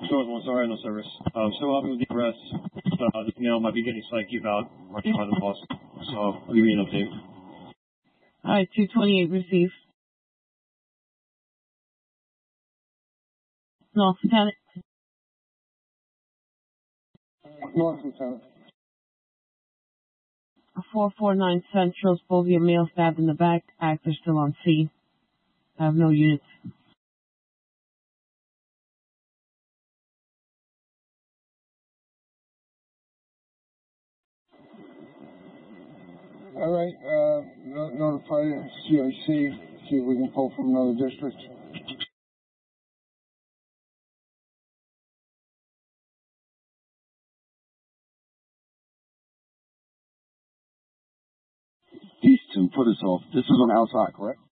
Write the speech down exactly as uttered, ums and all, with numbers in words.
North one, sorry, no service. Um, still helping with the arrest. Uh, the male might be getting psych eval right by the bus. So I'll give you an update. All right, two twenty-eight receive. North Lieutenant. North Lieutenant. four four nine Central, Spovia male stabbed in the back. Actor still on scene. I have no units. All right, uh, no- notify C I C, see if we can pull from another district. Easton, put us off. This is on outside, correct?